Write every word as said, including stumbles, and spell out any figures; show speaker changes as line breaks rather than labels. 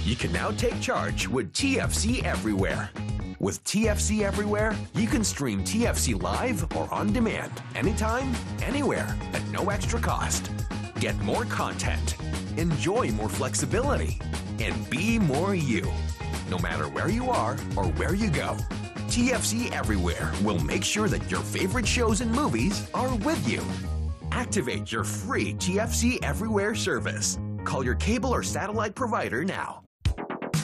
You can now take charge with T F C Everywhere. With T F C Everywhere, you can stream T F C live or on demand, anytime, anywhere, at no extra cost. Get more content, enjoy more flexibility, and be more you. No matter where you are or where you go, T F C Everywhere will make sure that your favorite shows and movies are with you. Activate your free T F C Everywhere service. Call your cable or satellite provider now.